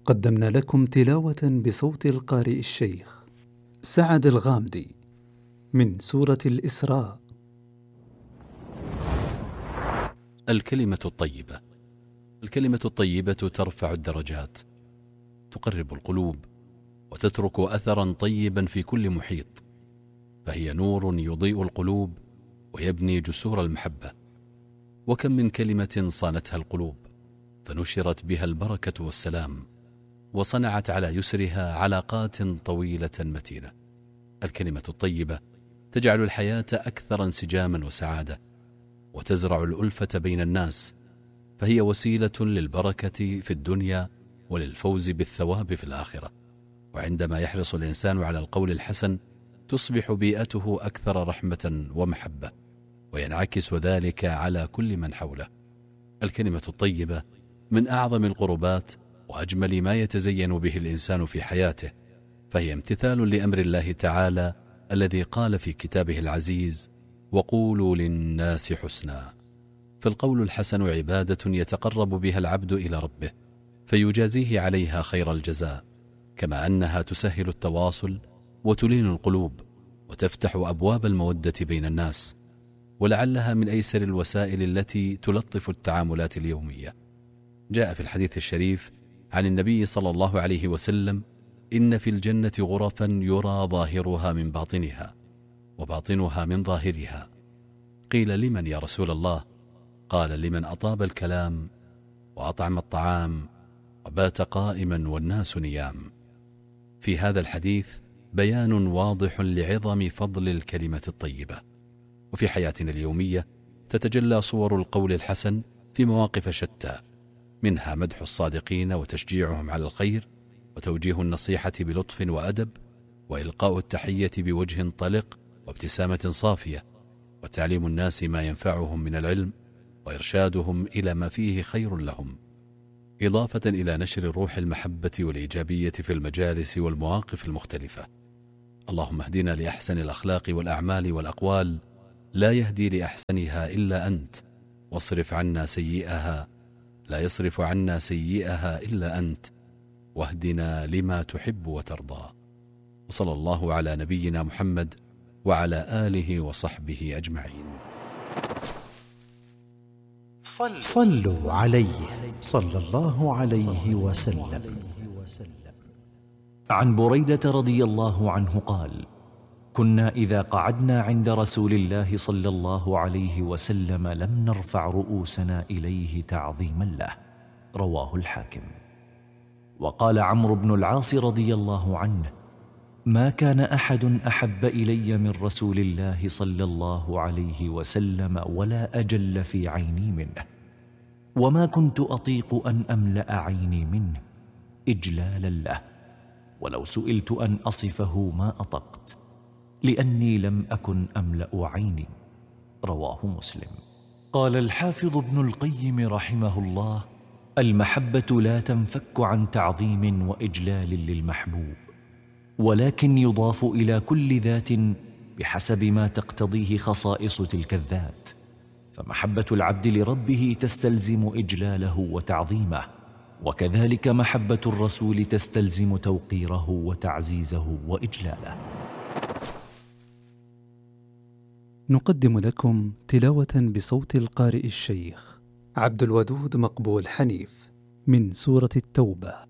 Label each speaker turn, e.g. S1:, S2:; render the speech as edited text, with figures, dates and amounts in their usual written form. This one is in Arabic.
S1: قدمنا لكم تلاوة بصوت القارئ الشيخ سعد الغامدي من سورة الإسراء.
S2: الكلمة الطيبة. الكلمة الطيبة ترفع الدرجات، تقرب القلوب، وتترك أثرا طيبا في كل محيط، فهي نور يضيء القلوب ويبني جسور المحبة. وكم من كلمة صانتها القلوب فنشرت بها البركة والسلام، وصنعت على يسرها علاقات طويلة متينة. الكلمة الطيبة تجعل الحياة أكثر انسجاما وسعادة، وتزرع الألفة بين الناس، فهي وسيلة للبركة في الدنيا وللفوز بالثواب في الآخرة. وعندما يحرص الإنسان على القول الحسن تصبح بيئته أكثر رحمة ومحبة، وينعكس ذلك على كل من حوله. الكلمة الطيبة من أعظم القربات وأجمل ما يتزين به الإنسان في حياته، فهي امتثال لأمر الله تعالى الذي قال في كتابه العزيز: وقولوا للناس حسنا. فالقول الحسن عبادة يتقرب بها العبد إلى ربه فيجازيه عليها خير الجزاء، كما أنها تسهل التواصل وتلين القلوب وتفتح أبواب المودة بين الناس، ولعلها من أيسر الوسائل التي تلطف التعاملات اليومية. جاء في الحديث الشريف عن النبي صلى الله عليه وسلم: إن في الجنة غرفا يرى ظاهرها من باطنها وباطنها من ظاهرها. قيل: لمن يا رسول الله؟ قال: لمن أطاب الكلام وأطعم الطعام وبات قائما والناس نيام. في هذا الحديث بيان واضح لعظم فضل الكلمة الطيبة. وفي حياتنا اليومية تتجلى صور القول الحسن في مواقف شتى، منها مدح الصادقين وتشجيعهم على الخير، وتوجيه النصيحة بلطف وأدب، وإلقاء التحية بوجه طلق وابتسامة صافية، وتعليم الناس ما ينفعهم من العلم، وإرشادهم إلى ما فيه خير لهم، إضافة إلى نشر روح المحبة والإيجابية في المجالس والمواقف المختلفة. اللهم اهدنا لأحسن الأخلاق والأعمال والأقوال، لا يهدي لأحسنها إلا أنت، واصرف عنا سيئها، لا يصرف عنا سيئها إلا أنت، واهدنا لما تحب وترضى. وصلى الله على نبينا محمد وعلى آله وصحبه أجمعين.
S3: صلوا عليه صلى الله عليه وسلم.
S4: عن بريدة رضي الله عنه قال: كنا إذا قعدنا عند رسول الله صلى الله عليه وسلم لم نرفع رؤوسنا إليه تعظيما له. رواه الحاكم. وقال عمرو بن العاص رضي الله عنه: ما كان أحد أحب إلي من رسول الله صلى الله عليه وسلم ولا أجل في عيني منه، وما كنت أطيق أن أملأ عيني منه إجلالا له، ولو سئلت أن أصفه ما أطقت، لأني لم أكن أملأ عيني. رواه مسلم. قال الحافظ ابن القيم رحمه الله: المحبة لا تنفك عن تعظيم وإجلال للمحبوب، ولكن يضاف إلى كل ذات بحسب ما تقتضيه خصائص تلك الذات، فمحبة العبد لربه تستلزم إجلاله وتعظيمه، وكذلك محبة الرسول تستلزم توقيره وتعزيزه وإجلاله.
S1: نقدم لكم تلاوة بصوت القارئ الشيخ عبد الودود مقبول حنيف من سورة التوبة.